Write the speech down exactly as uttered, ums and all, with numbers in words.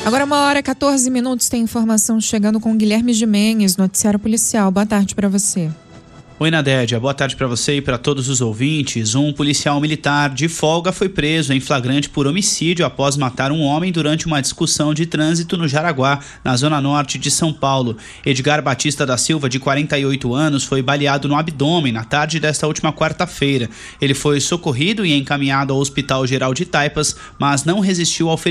Agora uma hora e quatorze minutos, tem informação chegando com Guilherme Gimenez, noticiário policial. Boa tarde para você. Oi, Nadédia. Boa tarde para você e para todos os ouvintes. Um policial militar de folga foi preso em flagrante por homicídio após matar um homem durante uma discussão de trânsito no Jaraguá, na zona norte de São Paulo. Edgar Batista da Silva, de quarenta e oito anos, foi baleado no abdômen na tarde desta última quarta-feira. Ele foi socorrido e encaminhado ao Hospital Geral de Taipas, mas não resistiu ao ferimento